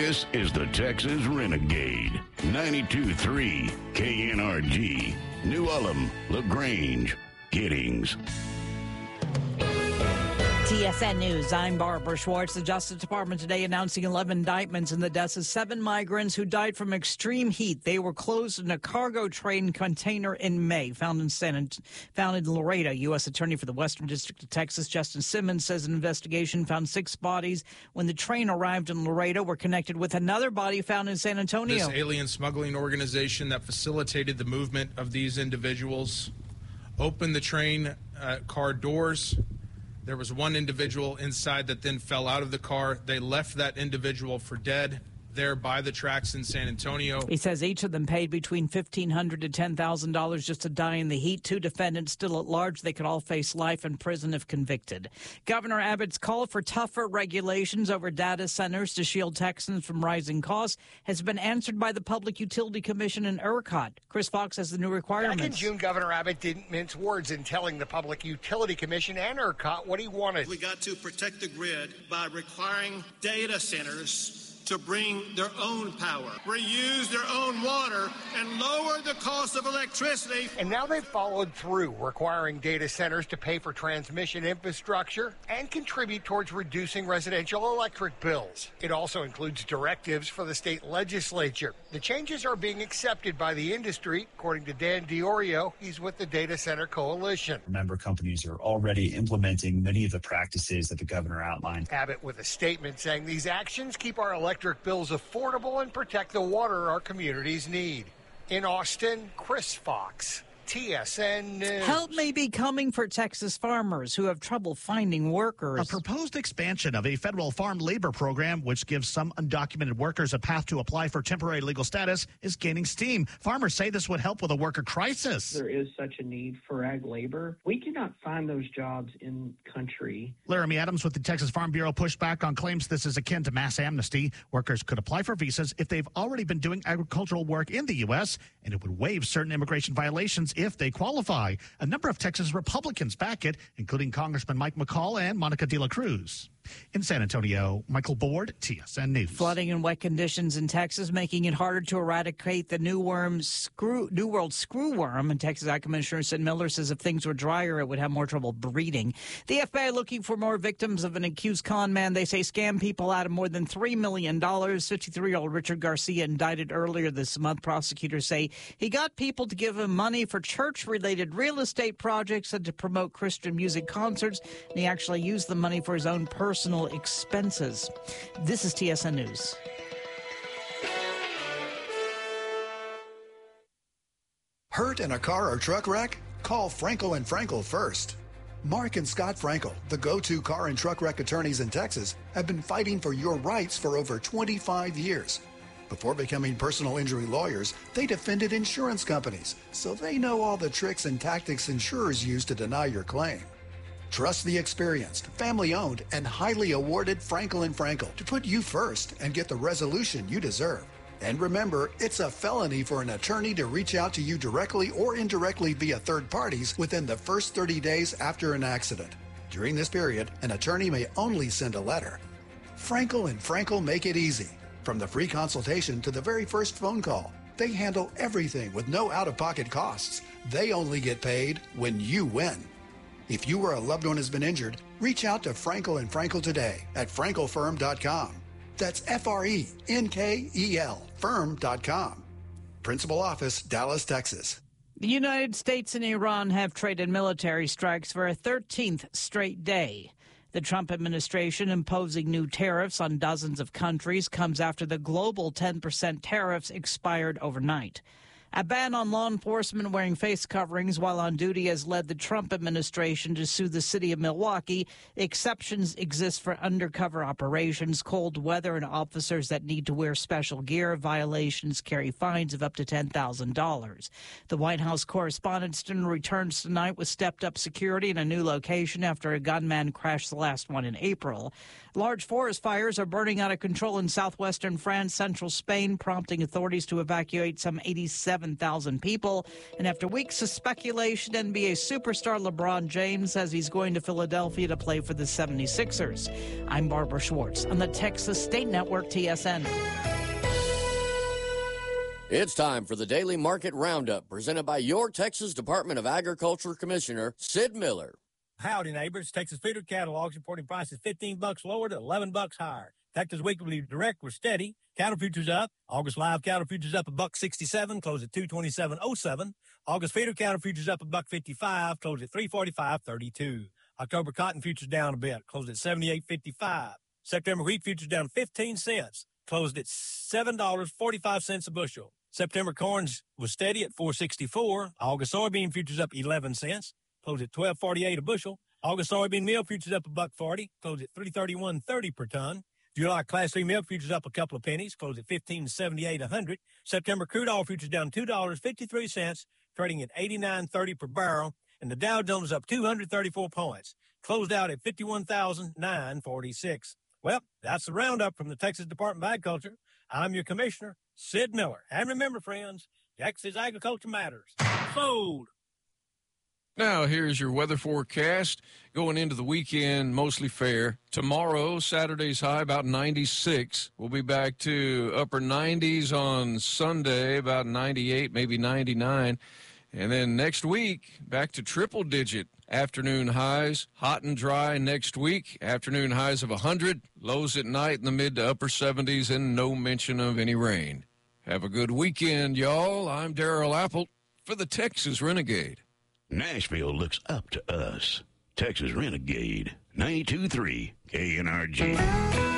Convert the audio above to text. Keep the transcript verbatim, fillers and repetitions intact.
This is the Texas Renegade. ninety-two point three K N R G. New Ulm, LaGrange, Giddings. T S N News, I'm Barbara Schwartz. The Justice Department today announcing eleven indictments in the deaths of seven migrants who died from extreme heat. They were closed in a cargo train container in May, found in San, found in Laredo. U S Attorney for the Western District of Texas, Justin Simmons, says an investigation found six bodies when the train arrived in Laredo were connected with another body found in San Antonio. This alien smuggling organization that facilitated the movement of these individuals opened the train uh, car doors. There was one individual inside that then fell out of the car. They left that individual for dead there by the tracks in San Antonio. He says each of them paid between fifteen hundred dollars to ten thousand dollars just to die in the heat. Two defendants still at large. They could all face life in prison if convicted. Governor Abbott's call for tougher regulations over data centers to shield Texans from rising costs has been answered by the Public Utility Commission and ERCOT. Chris Fox has the new requirements. Back in June, Governor Abbott didn't mince words in telling the Public Utility Commission and ERCOT what he wanted. We got to protect the grid by requiring data centers to bring their own power, reuse their own water, and lower the cost of electricity. And now they've followed through, requiring data centers to pay for transmission infrastructure and contribute towards reducing residential electric bills. It also includes directives for the state legislature. The changes are being accepted by the industry, according to Dan Diorio. He's with the Data Center Coalition. Member companies are already implementing many of the practices that the governor outlined. Abbott with a statement saying these actions keep our electric Electric bills affordable and protect the water our communities need. In Austin, Chris Fox, T S N News. Help may be coming for Texas farmers who have trouble finding workers. A proposed expansion of a federal farm labor program, which gives some undocumented workers a path to apply for temporary legal status, is gaining steam. Farmers say this would help with a worker crisis. There is such a need for ag labor. We cannot find those jobs in country. Laramie Adams with the Texas Farm Bureau pushed back on claims this is akin to mass amnesty. Workers could apply for visas if they've already been doing agricultural work in the U S, and it would waive certain immigration violations if they qualify. A number of Texas Republicans back it, including Congressman Mike McCall and Monica De La Cruz. In San Antonio, Michael Board, T S N News. Flooding and wet conditions in Texas making it harder to eradicate the new worm screw, New World screwworm. And Texas Ag Commissioner Sid Miller says if things were drier, it would have more trouble breeding. The F B I looking for more victims of an accused con man. They say scam people out of more than three million dollars. fifty-three-year-old Richard Garcia indicted earlier this month. Prosecutors say he got people to give him money for church-related real estate projects and to promote Christian music concerts. And he actually used the money for his own personal Personal expenses. This is T S N News. Hurt in a car or truck wreck? Call Frankel and Frankel first. Mark and Scott Frankel, the go-to car and truck wreck attorneys in Texas, have been fighting for your rights for over twenty-five years. Before becoming personal injury lawyers, they defended insurance companies, so they know all the tricks and tactics insurers use to deny your claim. Trust the experienced, family-owned, and highly awarded Frankel and Frankel to put you first and get the resolution you deserve. And remember, it's a felony for an attorney to reach out to you directly or indirectly via third parties within the first thirty days after an accident. During this period, an attorney may only send a letter. Frankel and Frankel make it easy. From the free consultation to the very first phone call, they handle everything with no out-of-pocket costs. They only get paid when you win. If you or a loved one has been injured, reach out to Frankel and Frankel today at frankel firm dot com. That's F R E N K E L firm dot com. Principal Office, Dallas, Texas. The United States and Iran have traded military strikes for a thirteenth straight day. The Trump administration imposing new tariffs on dozens of countries comes after the global ten percent tariffs expired overnight. A ban on law enforcement wearing face coverings while on duty has led the Trump administration to sue the city of Milwaukee. Exceptions exist for undercover operations, cold weather, and officers that need to wear special gear. Violations carry fines of up to ten thousand dollars. The White House Correspondents' Dinner returns tonight with stepped-up security in a new location after a gunman crashed the last one in April. Large forest fires are burning out of control in southwestern France, central Spain, prompting authorities to evacuate some eighty-seven seven thousand people. And after weeks of speculation, N B A superstar LeBron James says he's going to Philadelphia to play for the seventy-sixers. I'm Barbara Schwartz on the Texas State Network, T S N. It's time for the Daily Market Roundup, presented by your Texas Department of Agriculture Commissioner, Sid Miller. Howdy, neighbors. Texas Feeder Cattle Auction reporting prices fifteen bucks lower to eleven bucks higher. Texas Weekly Direct was steady. Cattle futures up. August live cattle futures up a buck sixty-seven, closed at two twenty-seven oh seven. August feeder cattle futures up a buck fifty-five, closed at three forty-five thirty-two. October cotton futures down a bit, closed at seventy-eight fifty-five. September wheat futures down fifteen cents, closed at seven dollars and forty-five cents a bushel. September corn was steady at four sixty-four. August soybean futures up eleven cents, closed at twelve forty-eight a bushel. August soybean meal futures up a buck forty, closed at three thirty-one thirty per ton. July Class three milk futures up a couple of pennies, closed at fifteen seventy-eight a hundred. September crude oil futures down two dollars and fifty-three cents, trading at eighty-nine thirty per barrel. And the Dow Jones up two hundred thirty-four points, closed out at fifty-one thousand nine hundred forty-six. Well, that's the roundup from the Texas Department of Agriculture. I'm your commissioner, Sid Miller. And remember, friends, Texas agriculture matters. Sold. Now, here's your weather forecast. Going into the weekend, mostly fair. Tomorrow, Saturday's high, about ninety-six. We'll be back to upper nineties on Sunday, about ninety-eight, maybe ninety-nine. And then next week, back to triple-digit afternoon highs. Hot and dry next week. Afternoon highs of one hundred. Lows at night in the mid to upper seventies, and no mention of any rain. Have a good weekend, y'all. I'm Darrell Apple for the Texas Renegade. Nashville looks up to us. Texas Renegade, ninety-two point three K N R G.